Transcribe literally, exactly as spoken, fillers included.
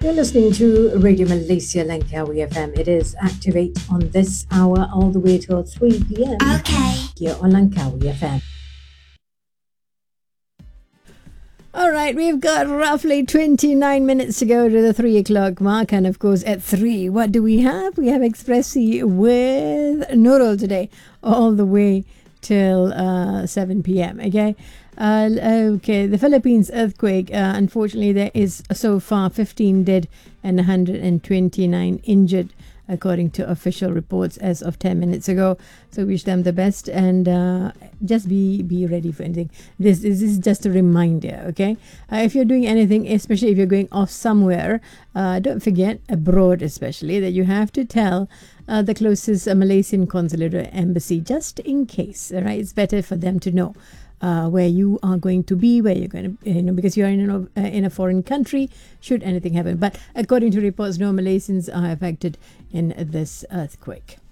You're listening to Radio Malaysia Langkawi F M. It is Activate on this hour all the way till three p.m. Okay. Here on Langkawi F M. All right, we've got roughly twenty-nine minutes to go to the three o'clock mark. And of course, at three, what do we have? We have Expressi with Nurul today, all the way till uh, seven p.m. Okay. Uh, okay, the Philippines earthquake. Uh, unfortunately, there is so far fifteen dead and one hundred twenty-nine injured, according to official reports as of ten minutes ago. So wish them the best, and uh, just be be ready for anything. This, this is just a reminder, okay? Uh, if you're doing anything, especially if you're going off somewhere, uh, don't forget, abroad especially, that you have to tell uh, the closest uh, Malaysian consulate or embassy, just in case, all right? It's better for them to know Uh, where you are going to be, where you're going to, you know, because you're in a, uh, in a foreign country, should anything happen. But according to reports, no Malaysians are affected in this earthquake.